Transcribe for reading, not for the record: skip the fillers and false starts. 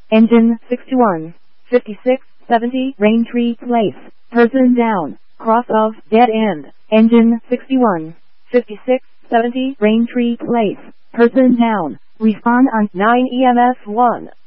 Engine 61, 5670 Raintree Place. Person down. Cross of dead end. Engine 61, 5670 Raintree Place. Person down. Respond on 9 EMS 1.